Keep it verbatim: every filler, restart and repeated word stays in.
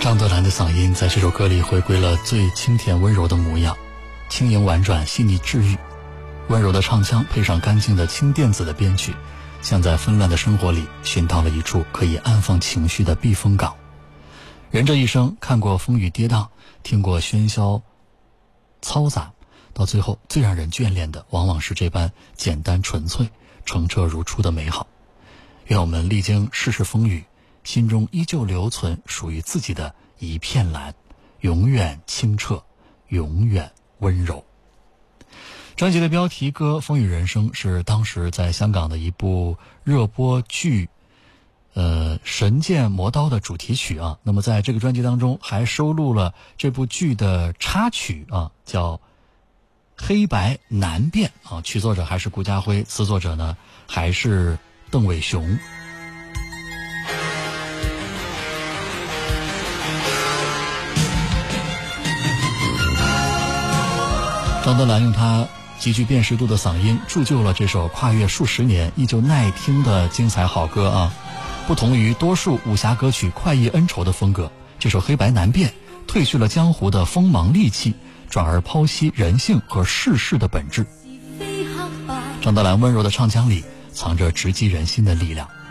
张德兰的嗓音在这首歌里回归了最清甜温柔的模样，轻盈婉转，细腻治愈。温柔的唱腔配上干净的轻电子的编曲，像在纷乱的生活里寻到了一处可以安放情绪的避风港。人这一生看过风雨跌宕，听过喧嚣嘈杂，到最后最让人眷恋的往往是这般简单纯粹、澄澈如初的美好。愿我们历经世事风雨，心中依旧留存属于自己的一片蓝，永远清澈，永远温柔。专辑的标题歌《风雨人生》是当时在香港的一部热播剧呃，神剑魔刀的主题曲啊。那么在这个专辑当中还收录了这部剧的插曲啊，叫黑白难辨啊，曲作者还是顾嘉辉，词作者呢还是邓伟雄。张德兰用他极具辨识度的嗓音铸就了这首跨越数十年依旧耐听的精彩好歌啊。不同于多数武侠歌曲快意恩仇的风格，这首黑白难辨褪去了江湖的锋芒戾气，转而剖析人性和世事的本质。张德兰温柔的唱腔里藏着直击人心的力量。